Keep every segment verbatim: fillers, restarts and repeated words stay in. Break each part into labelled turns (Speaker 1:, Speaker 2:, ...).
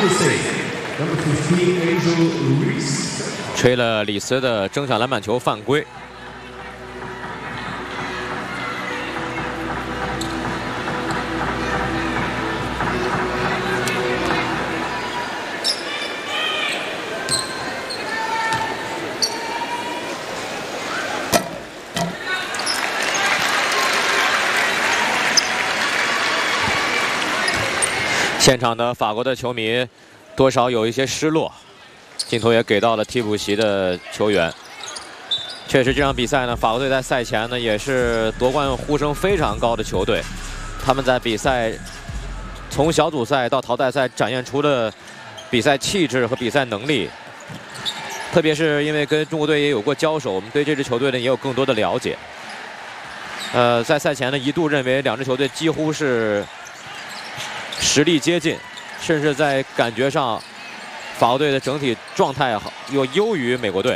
Speaker 1: 吹了里斯的争抢篮板球犯规。 现场的法国的球迷多少有一些失落，镜头也给到了替补席的球员。确实，这场比赛呢，法国队在赛前呢也是夺冠呼声非常高的球队。他们在比赛从小组赛到淘汰赛展现出的比赛气质和比赛能力，特别是因为跟中国队也有过交手，我们对这支球队呢也有更多的了解。呃，在赛前呢一度认为两支球队几乎是 实力接近，甚至在感觉上，法国队的整体状态又优于美国队。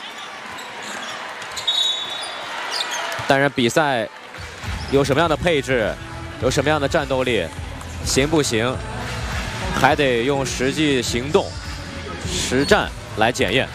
Speaker 1: 但是比赛有什么样的配置，有什么样的战斗力，行不行，还得用实际行动、实战来检验。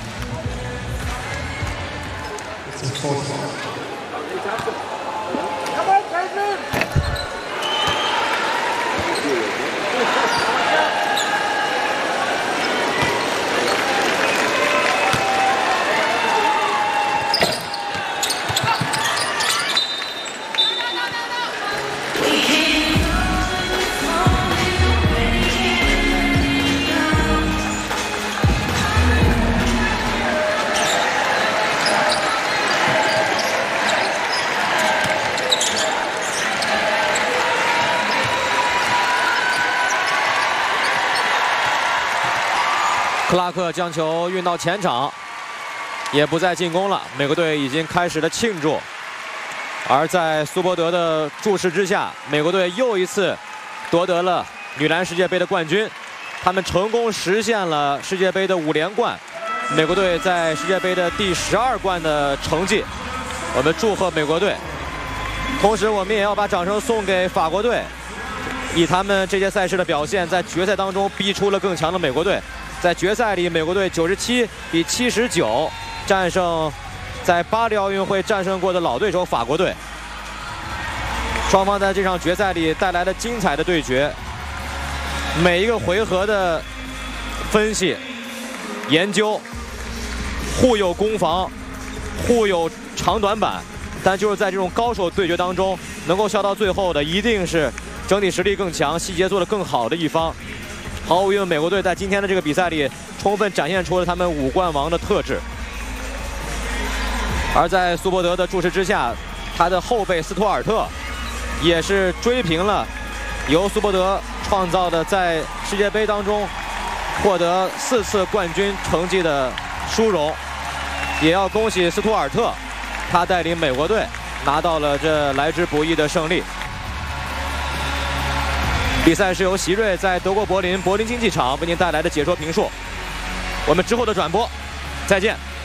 Speaker 1: 克拉克将球运到前场，也不再进攻了。美国队已经开始了庆祝，而在苏伯德的注视之下，美国队又一次夺得了女篮世界杯的冠军。他们成功实现了世界杯的五连冠，美国队在世界杯的第十二冠的成绩。我们祝贺美国队，同时我们也要把掌声送给法国队，以他们这届赛事的表现，在决赛当中逼出了更强的美国队。 在决赛里，美国队九十七比七十九战胜在巴黎奥运会战胜过的老对手法国队。双方在这场决赛里带来了精彩的对决，每一个回合的分析、研究，互有攻防，互有长短板，但就是在这种高手对决当中，能够笑到最后的，一定是整体实力更强、细节做得更好的一方。 毫无疑问，美国队在今天的这个比赛里，充分展现出了他们五冠王的特质。而在苏伯德的注视之下，他的后辈斯图尔特也是追平了由苏伯德创造的在世界杯当中获得四次冠军成绩的殊荣。也要恭喜斯图尔特，他带领美国队拿到了这来之不易的胜利。 比赛是由席瑞在德国柏林柏林竞技场为您带来的解说评述。我们之后的转播，再见。